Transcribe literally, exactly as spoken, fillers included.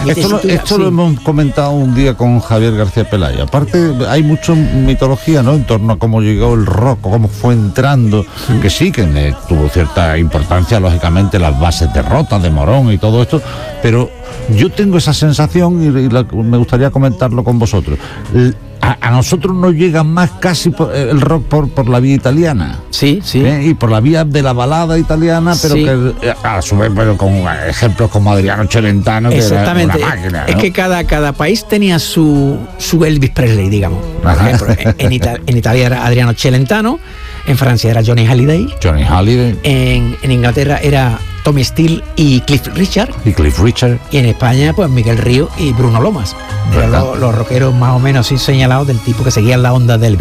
Aquí esto, lo, esto sí. lo hemos comentado un día con Javier García Pelayo. Aparte, hay mucha mitología, ¿no?, en torno a cómo llegó el rock, cómo fue entrando, sí. que sí, que eh, tuvo cierta importancia, lógicamente, las bases de Rota, de Morón y todo esto, pero yo tengo esa sensación y, y la, me gustaría comentarlo con vosotros. El, A, a nosotros nos llega más casi por, el rock por, por la vía italiana. Sí, sí. ¿Eh? Y por la vía de la balada italiana, pero sí. que a su vez, pero con ejemplos como Adriano Celentano, que exactamente. era una máquina, ¿no? Es que cada, cada país tenía su, su Elvis Presley, digamos. Por Ajá. ejemplo, en, Ita- en Italia era Adriano Celentano, en Francia era Johnny Hallyday, Johnny Hallyday. En, en Inglaterra era Tommy Steele y Cliff Richard. Y Cliff Richard. Y en España, pues Miguel Río y Bruno Lomas. Eran los, los rockeros más o menos así señalados del tipo que seguían la onda del